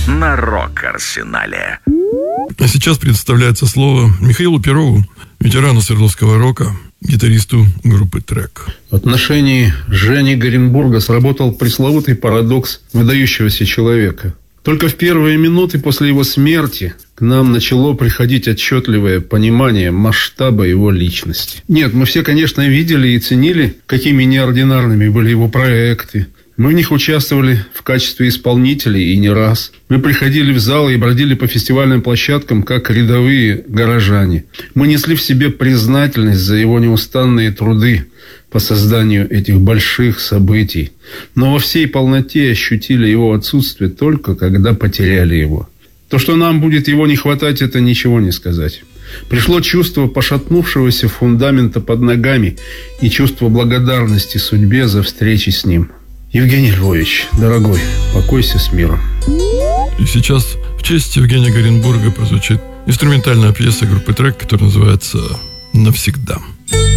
на Рок-Арсенале. А сейчас предоставляется слово Михаилу Перову, ветерану Свердловского рока, гитаристу группы «Трек». В отношении Жени Горенбурга сработал пресловутый парадокс выдающегося человека. Только в первые минуты после его смерти к нам начало приходить отчетливое понимание масштаба его личности. Нет, мы все, конечно, видели и ценили, какими неординарными были его проекты. Мы в них участвовали в качестве исполнителей и не раз. Мы приходили в зал и бродили по фестивальным площадкам, как рядовые горожане. Мы несли в себе признательность за его неустанные труды по созданию этих больших событий. Но во всей полноте ощутили его отсутствие только когда потеряли его. То, что нам будет его не хватать, это ничего не сказать. Пришло чувство пошатнувшегося фундамента под ногами и чувство благодарности судьбе за встречи с ним. Евгений Львович, дорогой, покойся с миром. И сейчас в честь Евгения Горенбурга прозвучит инструментальная пьеса группы «Трек», которая называется «Навсегда».